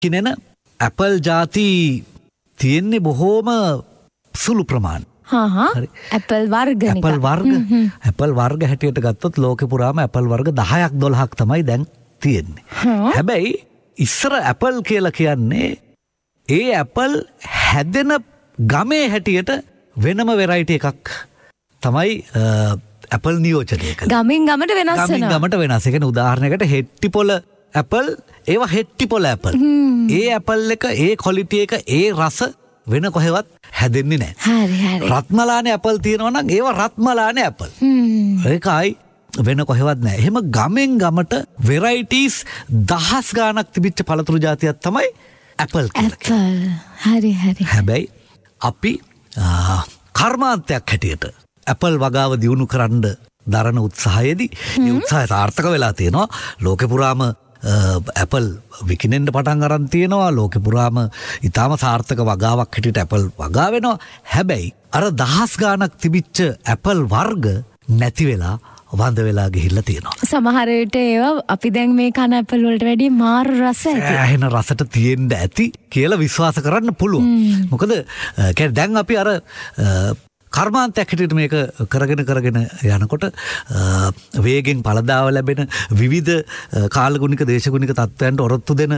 කිනෙන Apple ජාති තියෙන්නේ බොහෝම සුළු ප්‍රමාණ. ඇපල් වර්ග ඇපල් වර්ග හැටියට ගත්තොත් ලෝකෙ පුරාම ඇපල් වර්ග 10ක් 12ක් තමයි දැන් තියෙන්නේ. හැබැයි ඉස්සර ඇපල් කියලා කියන්නේ ඒ ඇපල් හැදෙන ගමේ හැටියට වෙනම වෙරයිටි එකක් තමයි ඇපල් නියෝජනය කළේ. ගමින් ගමට වෙනස් වෙනවා. ගමින් ගමට වෙනස්. ඒ කියන්නේ උදාහරණයකට හෙට්ටිපොළ ඇපල් ඒවා හෙට්ටිපොළ ඇපල්. ඒ ඇපල් එක ඒ ක්වොලිටි එක ඒ රස වෙන කොහෙවත් හැදෙන්නේ නැහැ. හරි. රත්මලානේ ඇපල් තියෙනවා නම් ඒවා රත්මලානේ ඇපල්. ඒකයි වෙන කොහෙවත් නැහැ. එහෙම ගමෙන් ගමට වෙරයිටිස් 10 ගාණක් තිබිච්ච පළතුරු జాතියක් තමයි ඇපල් කියලා. හරි. හැබැයි අපි කර්මාන්තයක් හැටියට ඇපල් වගාව දියුණු කරන්න දරන උත්සාහයේදී ඒ උත්සාහය සාර්ථක වෙලා තියෙනවා. ලෝකෙ පුරාම ඇපල් විකිනෙන්න පටන් අරන් තියෙනවා. ලෝකෙ පුරාම ඊටාම සාර්ථක වගාවක් හැටියට ඇපල් වගා වෙනවා. හැබැයි අර 10 ගාණක් තිබිච්ච ඇපල් වර්ග නැති වෙලා වඳ වෙලා ගිහිල්ලා තියෙනවා. සමහර විට ඒවා අපි දැන් මේ කන ඇපල් වලට වැඩිය මාරු රස ඇති. ඇහෙන රසට තියෙන්න ඇති කියලා විශ්වාස කරන්න පුළුවන්. මොකද දැන් අපි අර කර්මාන්තයක් හැටියට මේක කරගෙන යනකොට වේගෙන් පළදාව ලැබෙන විවිධ කාලගුණික දේශගුණික තත්ත්වයන්ට ඔරොත්තු දෙන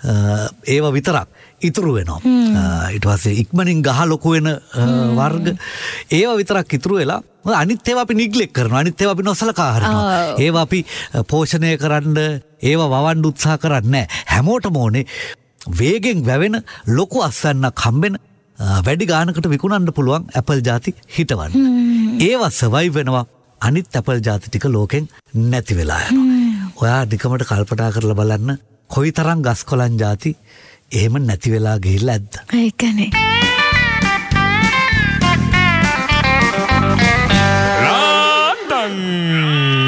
ඒවා විතරක් ඉතුරු වෙනවා. ඊට පස්සේ ඉක්මනින් ගහ ලොකු වෙන වර්ග ඒවා විතරක් ඉතුරු වෙලා අනිත් ඒවා අපි නිග්ලෙක්ට් කරනවා. අනිත් ඒවා අපි නොසලකා හරිනවා. ඒවා අපි පෝෂණය කරන්න ඒවා වවන්න උත්සාහ කරන්නේ නැහැ. හැමෝටම ඕනේ වේගෙන් වැවෙන ලොකු අස්වැන්නක් හම්බෙන වැඩි ගානකට විකුණන්න පුළුවන් ඇපල් ජාති හිටවන්න. ඒවා සර්වයිව් වෙනවා. අනිත් ඇපල් ජාති ටික ලෝකෙන් නැති වෙලා යනවා. ඔයා නිකමට කල්පනා කරලා බලන්න කොයිතරම් ගස් කොළන් ජාති එහෙම නැති වෙලා ගිහිල්ලා ඇද්ද? ඒකනේ.